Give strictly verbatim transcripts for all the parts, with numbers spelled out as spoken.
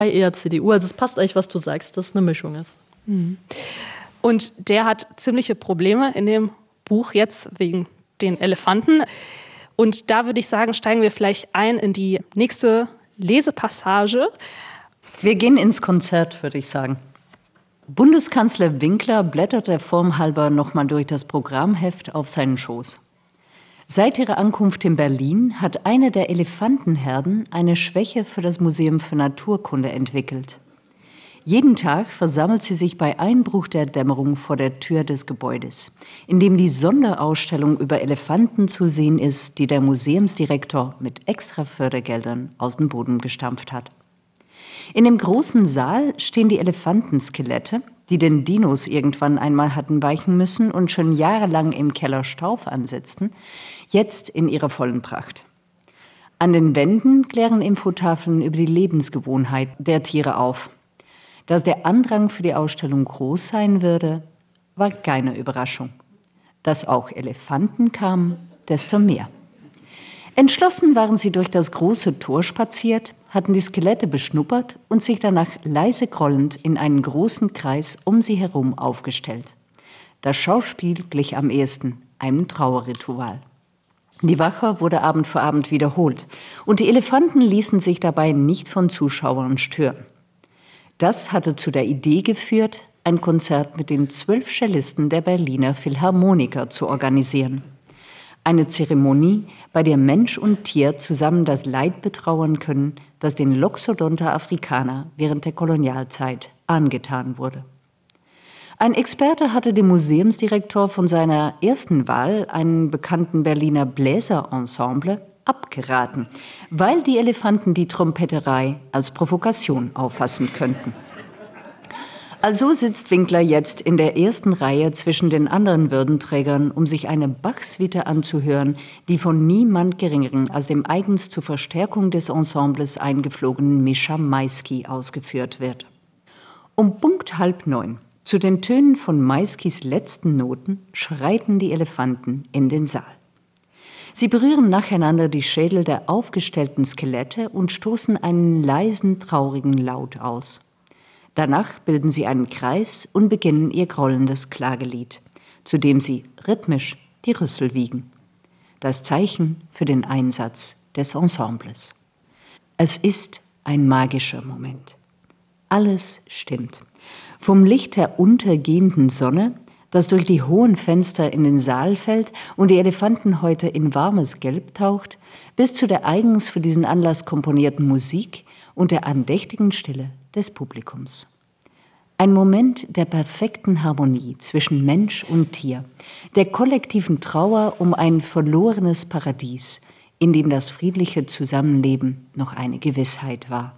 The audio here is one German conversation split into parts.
eher C D U. Also es passt eigentlich, was du sagst, dass es eine Mischung ist. Mhm. Und der hat ziemliche Probleme in dem Buch jetzt wegen den Elefanten. Und da würde ich sagen, steigen wir vielleicht ein in die nächste Lesepassage. Wir gehen ins Konzert, würde ich sagen. Bundeskanzler Winkler blättert der Form halber nochmal durch das Programmheft auf seinen Schoß. Seit ihrer Ankunft in Berlin hat eine der Elefantenherden eine Schwäche für das Museum für Naturkunde entwickelt. Jeden Tag versammelt sie sich bei Einbruch der Dämmerung vor der Tür des Gebäudes, in dem die Sonderausstellung über Elefanten zu sehen ist, die der Museumsdirektor mit extra Fördergeldern aus dem Boden gestampft hat. In dem großen Saal stehen die Elefantenskelette, die den Dinos irgendwann einmal hatten weichen müssen und schon jahrelang im Keller Staub ansetzten, jetzt in ihrer vollen Pracht. An den Wänden klären Infotafeln über die Lebensgewohnheit der Tiere auf. Dass der Andrang für die Ausstellung groß sein würde, war keine Überraschung. Dass auch Elefanten kamen, desto mehr. Entschlossen waren sie durch das große Tor spaziert, hatten die Skelette beschnuppert und sich danach leise grollend in einen großen Kreis um sie herum aufgestellt. Das Schauspiel glich am ehesten einem Trauerritual. Die Wache wurde Abend für Abend wiederholt und die Elefanten ließen sich dabei nicht von Zuschauern stören. Das hatte zu der Idee geführt, ein Konzert mit den zwölf Cellisten der Berliner Philharmoniker zu organisieren. Eine Zeremonie, bei der Mensch und Tier zusammen das Leid betrauern können, das den Loxodonta africana während der Kolonialzeit angetan wurde. Ein Experte hatte dem Museumsdirektor von seiner ersten Wahl, einen bekannten Berliner Bläserensemble, abgeraten, weil die Elefanten die Trompetterei als Provokation auffassen könnten. Also sitzt Winkler jetzt in der ersten Reihe zwischen den anderen Würdenträgern, um sich eine Bach-Suite anzuhören, die von niemand Geringeren als dem eigens zur Verstärkung des Ensembles eingeflogenen Mischa Maisky ausgeführt wird. Um Punkt halb neun, zu den Tönen von Maiskys letzten Noten, schreiten die Elefanten in den Saal. Sie berühren nacheinander die Schädel der aufgestellten Skelette und stoßen einen leisen, traurigen Laut aus. Danach bilden sie einen Kreis und beginnen ihr grollendes Klagelied, zu dem sie rhythmisch die Rüssel wiegen. Das Zeichen für den Einsatz des Ensembles. Es ist ein magischer Moment. Alles stimmt. Vom Licht der untergehenden Sonne, das durch die hohen Fenster in den Saal fällt und die Elefantenhäute in warmes Gelb taucht, bis zu der eigens für diesen Anlass komponierten Musik und der andächtigen Stille des Publikums. Ein Moment der perfekten Harmonie zwischen Mensch und Tier, der kollektiven Trauer um ein verlorenes Paradies, in dem das friedliche Zusammenleben noch eine Gewissheit war.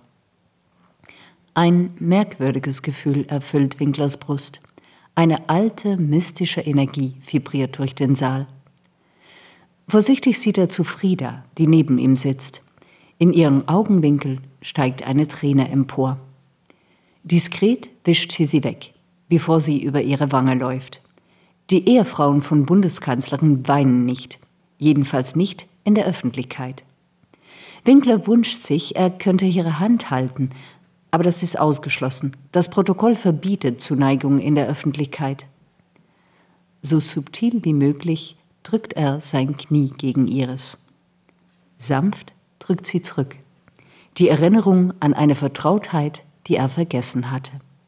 Ein merkwürdiges Gefühl erfüllt Winklers Brust. Eine alte, mystische Energie vibriert durch den Saal. Vorsichtig sieht er zu Frieda, die neben ihm sitzt. In ihren Augenwinkel steigt eine Träne empor. Diskret wischt sie sie weg, bevor sie über ihre Wange läuft. Die Ehefrauen von Bundeskanzlerin weinen nicht, jedenfalls nicht in der Öffentlichkeit. Winkler wünscht sich, er könnte ihre Hand halten, aber das ist ausgeschlossen. Das Protokoll verbietet Zuneigung in der Öffentlichkeit. So subtil wie möglich drückt er sein Knie gegen ihres. Sanft drückt sie zurück. Die Erinnerung an eine Vertrautheit, die er vergessen hatte.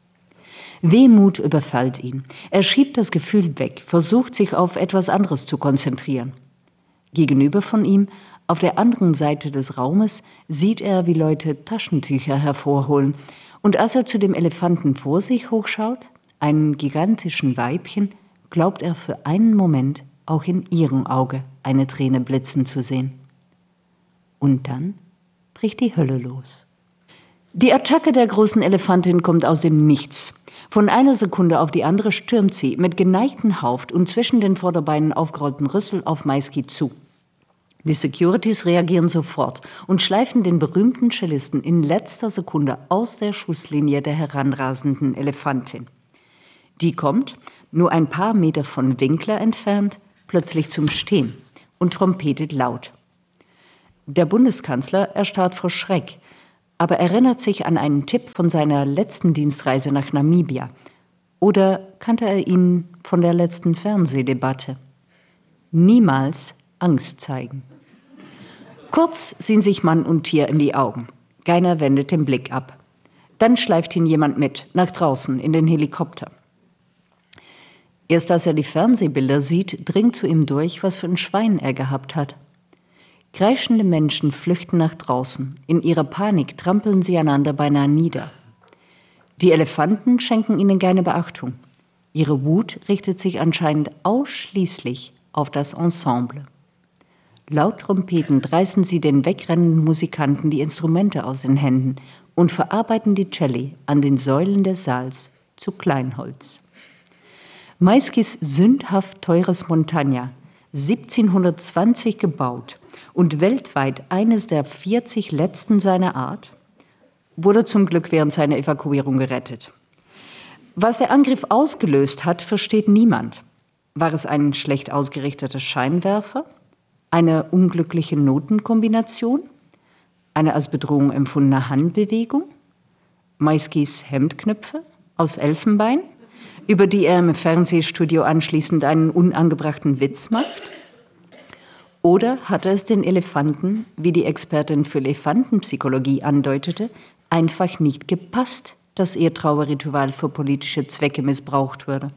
Wehmut überfällt ihn. Er schiebt das Gefühl weg, versucht sich auf etwas anderes zu konzentrieren. Gegenüber von ihm, auf der anderen Seite des Raumes, sieht er, wie Leute Taschentücher hervorholen. Und als er zu dem Elefanten vor sich hochschaut, einem gigantischen Weibchen, glaubt er für einen Moment auch in ihrem Auge eine Träne blitzen zu sehen. Und dann bricht die Hölle los. Die Attacke der großen Elefantin kommt aus dem Nichts. Von einer Sekunde auf die andere stürmt sie mit geneigtem Haupt und zwischen den Vorderbeinen aufgerollten Rüssel auf Maisky zu. Die Securities reagieren sofort und schleifen den berühmten Cellisten in letzter Sekunde aus der Schusslinie der heranrasenden Elefantin. Die kommt, nur ein paar Meter von Winkler entfernt, plötzlich zum Stehen und trompetet laut. Der Bundeskanzler erstarrt vor Schreck, aber erinnert sich an einen Tipp von seiner letzten Dienstreise nach Namibia. Oder kannte er ihn von der letzten Fernsehdebatte? Niemals Angst zeigen. Kurz sehen sich Mann und Tier in die Augen. Keiner wendet den Blick ab. Dann schleift ihn jemand mit, nach draußen, in den Helikopter. Erst als er die Fernsehbilder sieht, dringt zu ihm durch, was für ein Schwein er gehabt hat. Kreischende Menschen flüchten nach draußen. In ihrer Panik trampeln sie einander beinahe nieder. Die Elefanten schenken ihnen keine Beachtung. Ihre Wut richtet sich anscheinend ausschließlich auf das Ensemble. Laut trompetend reißen sie den wegrennenden Musikanten die Instrumente aus den Händen und verarbeiten die Celli an den Säulen des Saals zu Kleinholz. Maiskis sündhaft teures Montagna, siebzehnhundertzwanzig gebaut und weltweit eines der vierzig letzten seiner Art, wurde zum Glück während seiner Evakuierung gerettet. Was der Angriff ausgelöst hat, versteht niemand. War es ein schlecht ausgerichteter Scheinwerfer? Eine unglückliche Notenkombination? Eine als Bedrohung empfundene Handbewegung? Maiskis Hemdknöpfe aus Elfenbein, über die er im Fernsehstudio anschließend einen unangebrachten Witz macht? Oder hatte es den Elefanten, wie die Expertin für Elefantenpsychologie andeutete, einfach nicht gepasst, dass ihr Trauerritual für politische Zwecke missbraucht würde?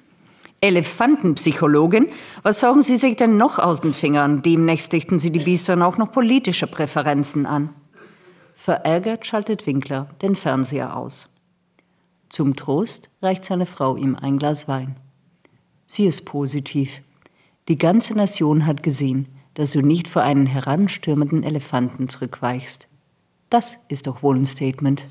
Elefantenpsychologin, was saugen Sie sich denn noch aus den Fingern? Demnächst dichten Sie die Biestern auch noch politische Präferenzen an. Verärgert schaltet Winkler den Fernseher aus. Zum Trost reicht seine Frau ihm ein Glas Wein. Sie ist positiv. Die ganze Nation hat gesehen, dass du nicht vor einen heranstürmenden Elefanten zurückweichst. Das ist doch wohl ein Statement.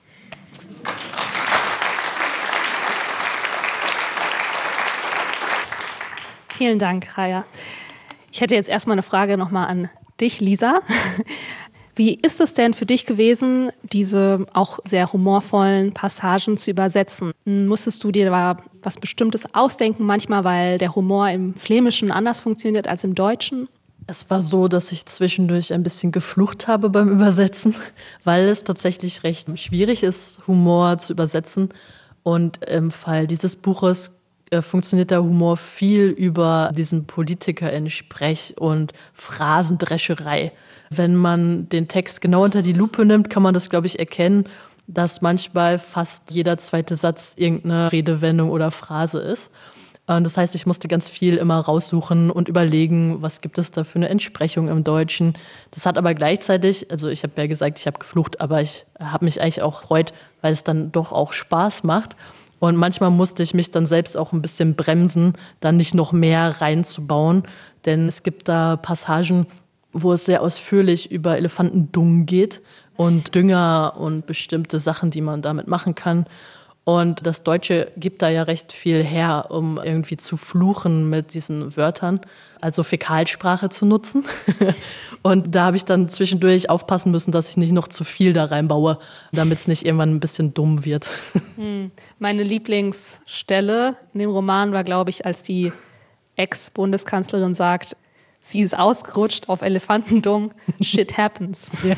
Vielen Dank, Raya. Ich hätte jetzt erstmal eine Frage nochmal an dich, Lisa. Wie ist es denn für dich gewesen, diese auch sehr humorvollen Passagen zu übersetzen? Musstest du dir da was Bestimmtes ausdenken, manchmal, weil der Humor im Flämischen anders funktioniert als im Deutschen? Es war so, dass ich zwischendurch ein bisschen geflucht habe beim Übersetzen, weil es tatsächlich recht schwierig ist, Humor zu übersetzen. Und im Fall dieses Buches äh, funktioniert der Humor viel über diesen Politiker in Sprech- und Phrasendrescherei. Wenn man den Text genau unter die Lupe nimmt, kann man das, glaube ich, erkennen, dass manchmal fast jeder zweite Satz irgendeine Redewendung oder Phrase ist. Das heißt, ich musste ganz viel immer raussuchen und überlegen, was gibt es da für eine Entsprechung im Deutschen. Das hat aber gleichzeitig, also ich habe ja gesagt, ich habe geflucht, aber ich habe mich eigentlich auch gefreut, weil es dann doch auch Spaß macht. Und manchmal musste ich mich dann selbst auch ein bisschen bremsen, dann nicht noch mehr reinzubauen. Denn es gibt da Passagen, wo es sehr ausführlich über Elefantendung geht und Dünger und bestimmte Sachen, die man damit machen kann. Und das Deutsche gibt da ja recht viel her, um irgendwie zu fluchen mit diesen Wörtern, also Fäkalsprache zu nutzen. Und da habe ich dann zwischendurch aufpassen müssen, dass ich nicht noch zu viel da reinbaue, damit es nicht irgendwann ein bisschen dumm wird. Hm. Meine Lieblingsstelle in dem Roman war, glaube ich, als die Ex-Bundeskanzlerin sagt, sie ist ausgerutscht auf Elefantendung, shit happens. Ja.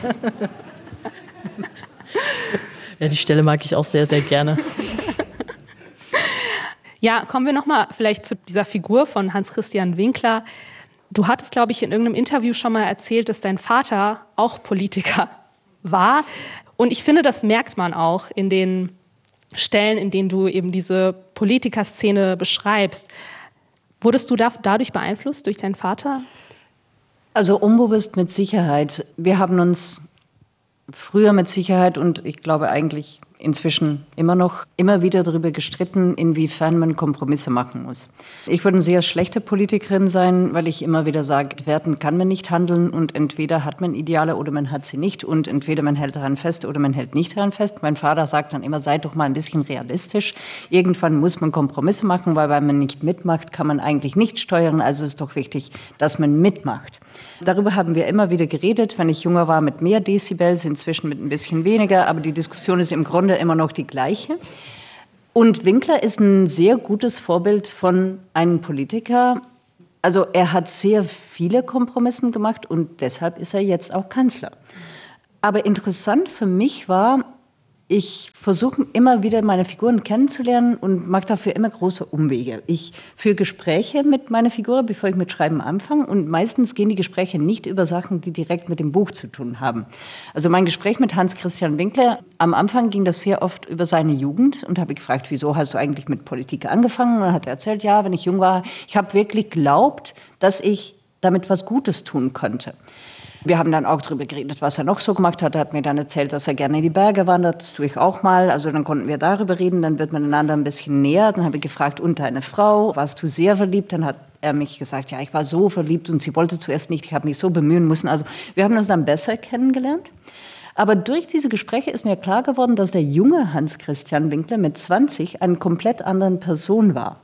Ja, die Stelle mag ich auch sehr, sehr gerne. Ja, kommen wir nochmal vielleicht zu dieser Figur von Hans-Christian Winkler. Du hattest, glaube ich, in irgendeinem Interview schon mal erzählt, dass dein Vater auch Politiker war. Und ich finde, das merkt man auch in den Stellen, in denen du eben diese Politikerszene beschreibst. Wurdest du da, dadurch beeinflusst, durch deinen Vater? Also unbewusst mit Sicherheit. Wir haben uns früher mit Sicherheit und ich glaube eigentlich inzwischen immer noch immer wieder darüber gestritten, inwiefern man Kompromisse machen muss. Ich würde eine sehr schlechte Politikerin sein, weil ich immer wieder sage, Werten kann man nicht handeln und entweder hat man Ideale oder man hat sie nicht und entweder man hält daran fest oder man hält nicht daran fest. Mein Vater sagt dann immer, seid doch mal ein bisschen realistisch. Irgendwann muss man Kompromisse machen, weil wenn man nicht mitmacht, kann man eigentlich nicht steuern. Also ist doch wichtig, dass man mitmacht. Darüber haben wir immer wieder geredet, wenn ich jünger war mit mehr Dezibels, inzwischen mit ein bisschen weniger, aber die Diskussion ist im Grunde immer noch die gleiche. Und Winkler ist ein sehr gutes Vorbild von einem Politiker. Also er hat sehr viele Kompromisse gemacht und deshalb ist er jetzt auch Kanzler. Aber interessant für mich war, ich versuche immer wieder meine Figuren kennenzulernen und mache dafür immer große Umwege. Ich führe Gespräche mit meiner Figur, bevor ich mit Schreiben anfange. Und meistens gehen die Gespräche nicht über Sachen, die direkt mit dem Buch zu tun haben. Also mein Gespräch mit Hans Christian Winkler, am Anfang ging das sehr oft über seine Jugend. Und habe gefragt, wieso hast du eigentlich mit Politik angefangen? Und dann hat er erzählt, ja, wenn ich jung war, ich habe wirklich geglaubt, dass ich damit was Gutes tun könnte. Wir haben dann auch darüber geredet, was er noch so gemacht hat. Er hat mir dann erzählt, dass er gerne in die Berge wandert. Das tue ich auch mal. Also dann konnten wir darüber reden. Dann wird man einander ein bisschen näher. Dann habe ich gefragt, und deine Frau, warst du sehr verliebt? Dann hat er mich gesagt, ja, ich war so verliebt und sie wollte zuerst nicht. Ich habe mich so bemühen müssen. Also wir haben uns dann besser kennengelernt. Aber durch diese Gespräche ist mir klar geworden, dass der junge Hans Christian Winkler mit zwanzig eine komplett andere Person war.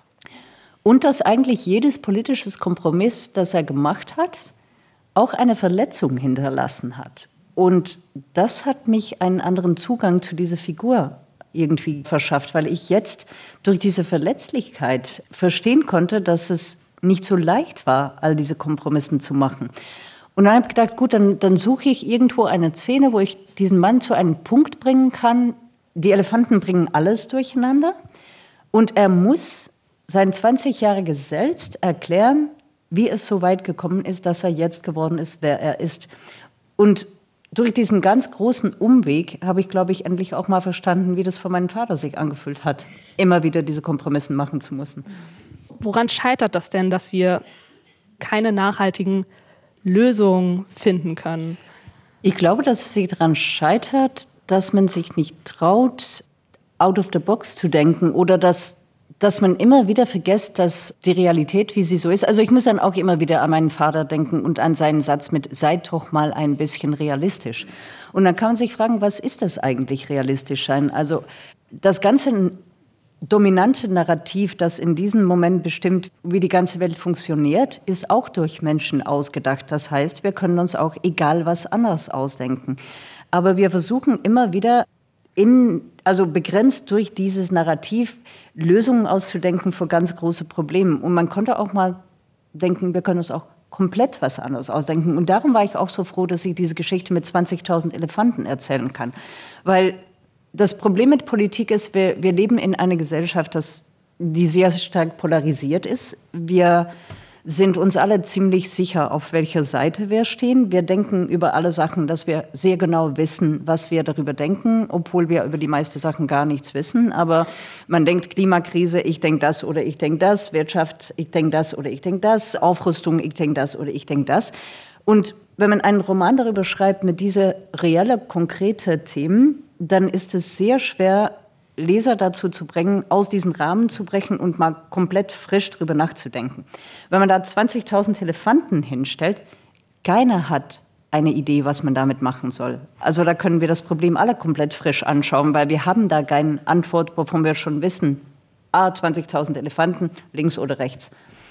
Und dass eigentlich jedes politische Kompromiss, das er gemacht hat, auch eine Verletzung hinterlassen hat. Und das hat mich einen anderen Zugang zu dieser Figur irgendwie verschafft, weil ich jetzt durch diese Verletzlichkeit verstehen konnte, dass es nicht so leicht war, all diese Kompromisse zu machen. Und dann habe ich gedacht, gut, dann, dann suche ich irgendwo eine Szene, wo ich diesen Mann zu einem Punkt bringen kann. Die Elefanten bringen alles durcheinander. Und er muss sein zwanzigjähriges Selbst erklären, wie es so weit gekommen ist, dass er jetzt geworden ist, wer er ist. Und durch diesen ganz großen Umweg habe ich, glaube ich, endlich auch mal verstanden, wie das für meinen Vater sich angefühlt hat, immer wieder diese Kompromisse machen zu müssen. Woran scheitert das denn, dass wir keine nachhaltigen Lösungen finden können? Ich glaube, dass es sich daran scheitert, dass man sich nicht traut, out of the box zu denken oder dass dass man immer wieder vergisst, dass die Realität, wie sie so ist. Also ich muss dann auch immer wieder an meinen Vater denken und an seinen Satz mit, seid doch mal ein bisschen realistisch. Und dann kann man sich fragen, was ist das eigentlich, realistisch sein? Also das ganze dominante Narrativ, das in diesem Moment bestimmt, wie die ganze Welt funktioniert, ist auch durch Menschen ausgedacht. Das heißt, wir können uns auch egal was anderes ausdenken. Aber wir versuchen immer wieder, in, also begrenzt durch dieses Narrativ, Lösungen auszudenken für ganz große Probleme. Und man konnte auch mal denken, wir können uns auch komplett was anderes ausdenken. Und darum war ich auch so froh, dass ich diese Geschichte mit zwanzigtausend Elefanten erzählen kann. Weil das Problem mit Politik ist, wir, wir leben in einer Gesellschaft, das, die sehr stark polarisiert ist. Wir sind uns alle ziemlich sicher, auf welcher Seite wir stehen. Wir denken über alle Sachen, dass wir sehr genau wissen, was wir darüber denken, obwohl wir über die meisten Sachen gar nichts wissen. Aber man denkt Klimakrise, ich denke das oder ich denke das. Wirtschaft, ich denke das oder ich denke das. Aufrüstung, ich denke das oder ich denke das. Und wenn man einen Roman darüber schreibt mit diesen reelle, konkrete Themen, dann ist es sehr schwer, Leser dazu zu bringen, aus diesen Rahmen zu brechen und mal komplett frisch drüber nachzudenken. Wenn man da zwanzigtausend Elefanten hinstellt, keiner hat eine Idee, was man damit machen soll. Also da können wir das Problem alle komplett frisch anschauen, weil wir haben da keine Antwort, wovon wir schon wissen, ah, zwanzigtausend Elefanten, links oder rechts.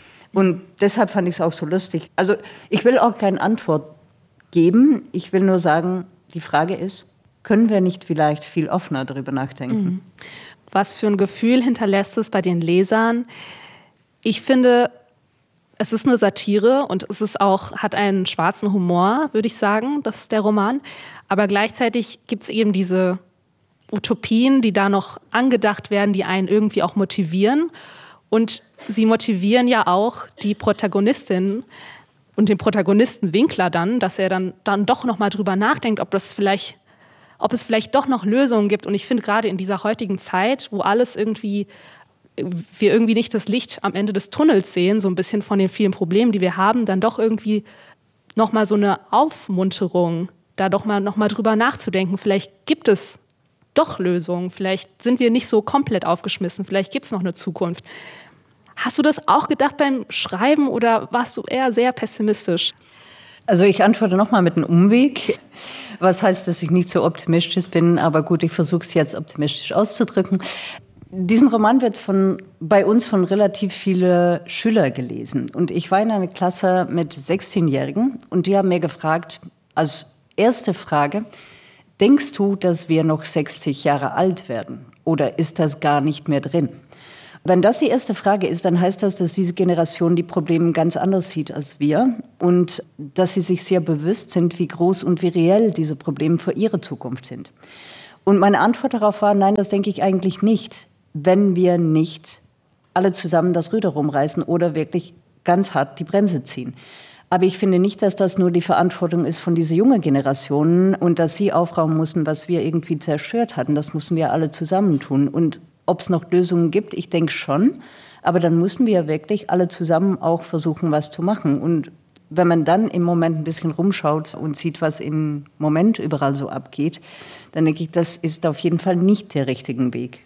Und deshalb fand ich es auch so lustig. Also ich will auch keine Antwort geben, ich will nur sagen, die Frage ist, können wir nicht vielleicht viel offener darüber nachdenken? Was für ein Gefühl hinterlässt es bei den Lesern? Ich finde, es ist eine Satire und es ist auch, hat einen schwarzen Humor, würde ich sagen, das ist der Roman. Aber gleichzeitig gibt es eben diese Utopien, die da noch angedacht werden, die einen irgendwie auch motivieren. Und sie motivieren ja auch die Protagonistin und den Protagonisten Winkler dann, dass er dann, dann doch noch mal drüber nachdenkt, ob das vielleicht ob es vielleicht doch noch Lösungen gibt. Und ich finde gerade in dieser heutigen Zeit, wo alles irgendwie, wir irgendwie nicht das Licht am Ende des Tunnels sehen, so ein bisschen von den vielen Problemen, die wir haben, dann doch irgendwie noch mal so eine Aufmunterung, da doch mal noch mal drüber nachzudenken. Vielleicht gibt es doch Lösungen, vielleicht sind wir nicht so komplett aufgeschmissen, vielleicht gibt es noch eine Zukunft. Hast du das auch gedacht beim Schreiben oder warst du eher sehr pessimistisch? Also ich antworte nochmal mit einem Umweg. Was heißt, dass ich nicht so optimistisch bin, aber gut, ich versuche es jetzt optimistisch auszudrücken. Diesen Roman wird von, bei uns von relativ vielen Schülern gelesen. Und ich war in einer Klasse mit sechzehnjährigen und die haben mir gefragt, als erste Frage, denkst du, dass wir noch sechzig Jahre alt werden? Oder ist das gar nicht mehr drin? Wenn das die erste Frage ist, dann heißt das, dass diese Generation die Probleme ganz anders sieht als wir und dass sie sich sehr bewusst sind, wie groß und wie reell diese Probleme für ihre Zukunft sind. Und meine Antwort darauf war, nein, das denke ich eigentlich nicht, wenn wir nicht alle zusammen das Ruder rumreißen oder wirklich ganz hart die Bremse ziehen. Aber ich finde nicht, dass das nur die Verantwortung ist von dieser jungen Generation und dass sie aufräumen müssen, was wir irgendwie zerstört hatten. Das müssen wir alle zusammen tun. Und ob es noch Lösungen gibt, ich denke schon. Aber dann müssen wir wirklich alle zusammen auch versuchen, was zu machen. Und wenn man dann im Moment ein bisschen rumschaut und sieht, was im Moment überall so abgeht, dann denke ich, das ist auf jeden Fall nicht der richtige Weg.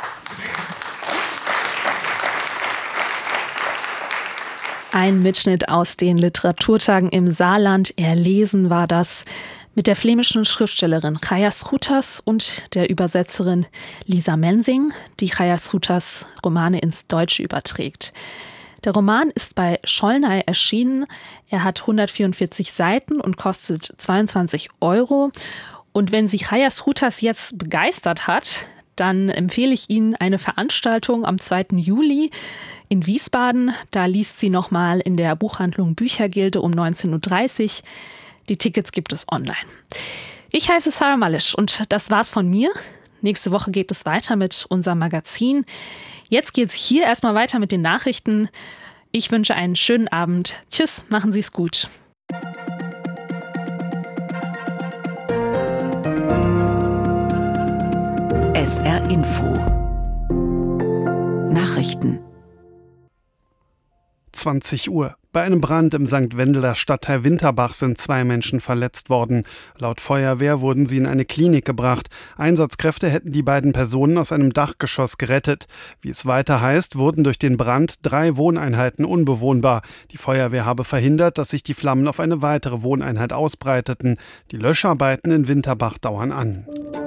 Ein Mitschnitt aus den Literaturtagen im Saarland. Erlesen war das mit der flämischen Schriftstellerin Chaya Schroeters und der Übersetzerin Lisa Mensing, die Chaya Schroeters Romane ins Deutsche überträgt. Der Roman ist bei Schollnay erschienen. Er hat hundertvierundvierzig Seiten und kostet zweiundzwanzig Euro. Und wenn Sie Chaya Schroeters jetzt begeistert hat, dann empfehle ich Ihnen eine Veranstaltung am zweiten Juli in Wiesbaden. Da liest sie nochmal in der Buchhandlung Büchergilde um neunzehn Uhr dreißig. Die Tickets gibt es online. Ich heiße Sarah Malisch und das war's von mir. Nächste Woche geht es weiter mit unserem Magazin. Jetzt geht's hier erstmal weiter mit den Nachrichten. Ich wünsche einen schönen Abend. Tschüss, machen Sie es gut. S R Info Nachrichten zwanzig Uhr. Bei einem Brand im Sankt Wendeler Stadtteil Winterbach sind zwei Menschen verletzt worden. Laut Feuerwehr wurden sie in eine Klinik gebracht. Einsatzkräfte hätten die beiden Personen aus einem Dachgeschoss gerettet. Wie es weiter heißt, wurden durch den Brand drei Wohneinheiten unbewohnbar. Die Feuerwehr habe verhindert, dass sich die Flammen auf eine weitere Wohneinheit ausbreiteten. Die Löscharbeiten in Winterbach dauern an.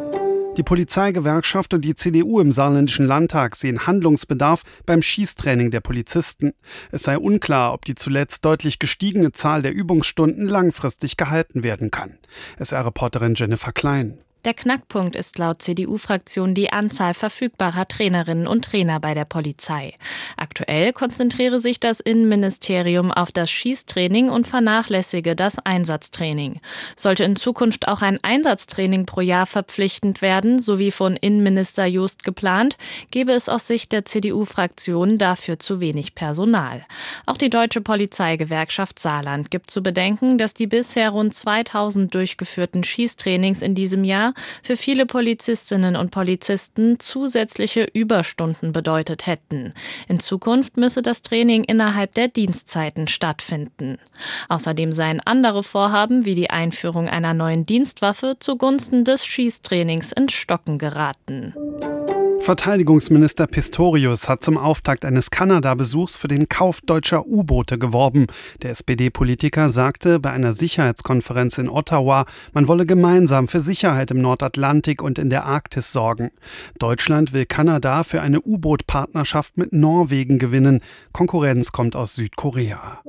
Die Polizeigewerkschaft und die C D U im Saarländischen Landtag sehen Handlungsbedarf beim Schießtraining der Polizisten. Es sei unklar, ob die zuletzt deutlich gestiegene Zahl der Übungsstunden langfristig gehalten werden kann. S R-Reporterin Jennifer Klein. Der Knackpunkt ist laut C D U-Fraktion die Anzahl verfügbarer Trainerinnen und Trainer bei der Polizei. Aktuell konzentriere sich das Innenministerium auf das Schießtraining und vernachlässige das Einsatztraining. Sollte in Zukunft auch ein Einsatztraining pro Jahr verpflichtend werden, so wie von Innenminister Jost geplant, gäbe es aus Sicht der C D U-Fraktion dafür zu wenig Personal. Auch die Deutsche Polizeigewerkschaft Saarland gibt zu bedenken, dass die bisher rund zweitausend durchgeführten Schießtrainings in diesem Jahr für viele Polizistinnen und Polizisten zusätzliche Überstunden bedeutet hätten. In Zukunft müsse das Training innerhalb der Dienstzeiten stattfinden. Außerdem seien andere Vorhaben wie die Einführung einer neuen Dienstwaffe zugunsten des Schießtrainings ins Stocken geraten. Verteidigungsminister Pistorius hat zum Auftakt eines Kanada-Besuchs für den Kauf deutscher U-Boote geworben. Der S P D-Politiker sagte bei einer Sicherheitskonferenz in Ottawa, man wolle gemeinsam für Sicherheit im Nordatlantik und in der Arktis sorgen. Deutschland will Kanada für eine U-Boot-Partnerschaft mit Norwegen gewinnen. Konkurrenz kommt aus Südkorea.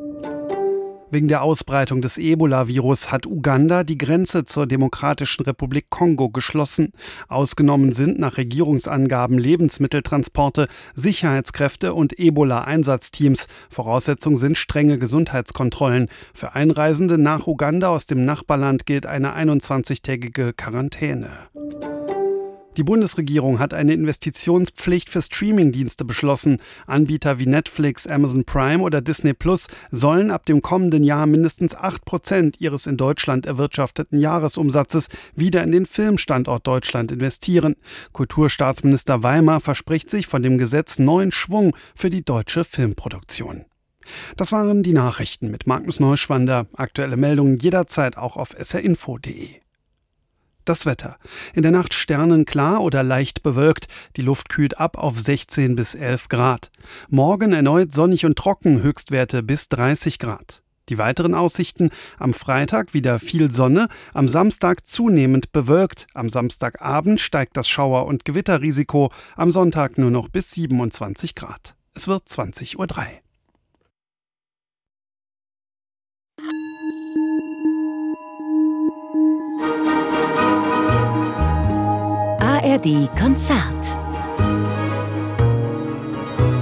Wegen der Ausbreitung des Ebola-Virus hat Uganda die Grenze zur Demokratischen Republik Kongo geschlossen. Ausgenommen sind nach Regierungsangaben Lebensmitteltransporte, Sicherheitskräfte und Ebola-Einsatzteams. Voraussetzung sind strenge Gesundheitskontrollen. Für Einreisende nach Uganda aus dem Nachbarland gilt eine einundzwanzigtägige Quarantäne. Die Bundesregierung hat eine Investitionspflicht für Streamingdienste beschlossen. Anbieter wie Netflix, Amazon Prime oder Disney Plus sollen ab dem kommenden Jahr mindestens acht Prozent ihres in Deutschland erwirtschafteten Jahresumsatzes wieder in den Filmstandort Deutschland investieren. Kulturstaatsminister Weimar verspricht sich von dem Gesetz neuen Schwung für die deutsche Filmproduktion. Das waren die Nachrichten mit Magnus Neuschwander. Aktuelle Meldungen jederzeit auch auf s r info punkt d e. Das Wetter. In der Nacht sternenklar oder leicht bewölkt. Die Luft kühlt ab auf sechzehn bis elf Grad. Morgen erneut sonnig und trocken, Höchstwerte bis dreißig Grad. Die weiteren Aussichten: am Freitag wieder viel Sonne, am Samstag zunehmend bewölkt. Am Samstagabend steigt das Schauer- und Gewitterrisiko, am Sonntag nur noch bis siebenundzwanzig Grad. Es wird zwanzig Uhr drei. A R D Konzert.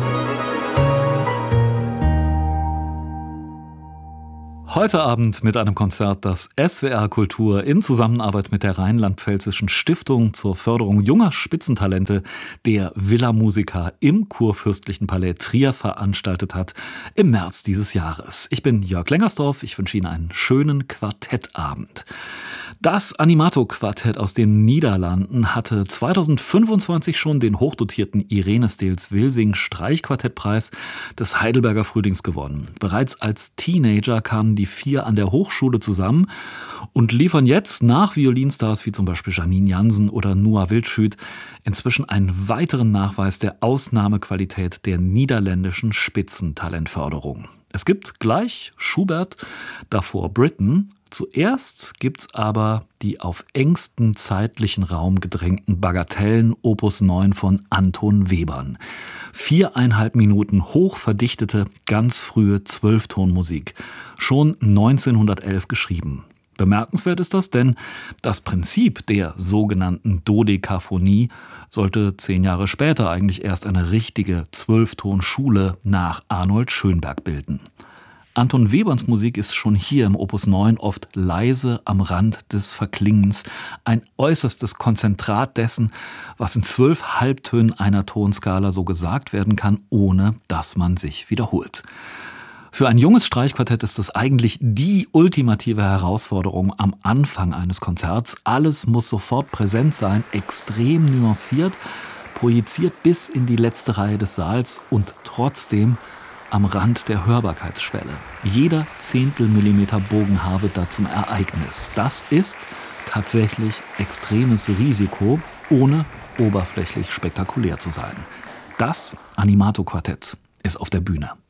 Heute Abend mit einem Konzert, das S W R Kultur in Zusammenarbeit mit der Rheinland-Pfälzischen Stiftung zur Förderung junger Spitzentalente der Villa Musica im Kurfürstlichen Palais Trier veranstaltet hat im März dieses Jahres. Ich bin Jörg Lengersdorf, ich wünsche Ihnen einen schönen Quartettabend. Das Animato-Quartett aus den Niederlanden hatte zweitausendfünfundzwanzig schon den hochdotierten Irene Steels-Wilsing-Streichquartettpreis des Heidelberger Frühlings gewonnen. Bereits als Teenager kamen die vier an der Hochschule zusammen und liefern jetzt nach Violinstars wie zum Beispiel Janine Jansen oder Noah Wildschüt inzwischen einen weiteren Nachweis der Ausnahmequalität der niederländischen Spitzentalentförderung. Es gibt gleich Schubert, davor Britten. Zuerst gibt's aber die auf engsten zeitlichen Raum gedrängten Bagatellen Opus neun von Anton Webern. Viereinhalb Minuten hochverdichtete, ganz frühe Zwölftonmusik. Schon neunzehnhundertelf geschrieben. Bemerkenswert ist das, denn das Prinzip der sogenannten Dodekaphonie sollte zehn Jahre später eigentlich erst eine richtige Zwölftonschule nach Arnold Schönberg bilden. Anton Weberns Musik ist schon hier im Opus neun oft leise am Rand des Verklingens, ein äußerstes Konzentrat dessen, was in zwölf Halbtönen einer Tonskala so gesagt werden kann, ohne dass man sich wiederholt. Für ein junges Streichquartett ist es eigentlich die ultimative Herausforderung am Anfang eines Konzerts. Alles muss sofort präsent sein, extrem nuanciert, projiziert bis in die letzte Reihe des Saals und trotzdem am Rand der Hörbarkeitsschwelle. Jeder Zehntelmillimeter Bogenhaar wird da zum Ereignis. Das ist tatsächlich extremes Risiko, ohne oberflächlich spektakulär zu sein. Das Animato-Quartett ist auf der Bühne.